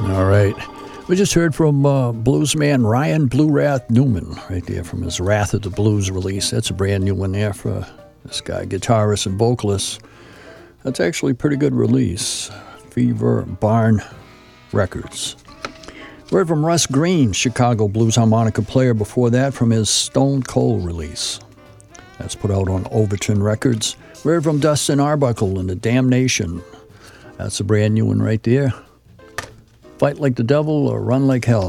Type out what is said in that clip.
All right. We just heard from bluesman Ryan Blue Wrath Newman right there from his Wrath of the Blues release. That's a brand new one there for this guy, guitarist and vocalist. That's actually a pretty good release. Fever Barn Records. We heard from Russ Green, Chicago blues harmonica player, before that from his Stone Cold release. That's put out on Overton Records. We heard from Dustin Arbuckle and the Damnation. That's a brand new one right there. Fight Like the Devil or Run Like Hell.